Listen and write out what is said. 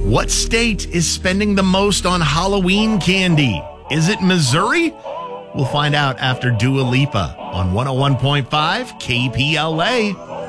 What state is spending the most on Halloween candy? Is it Missouri? We'll find out after Dua Lipa on 101.5 KPLA.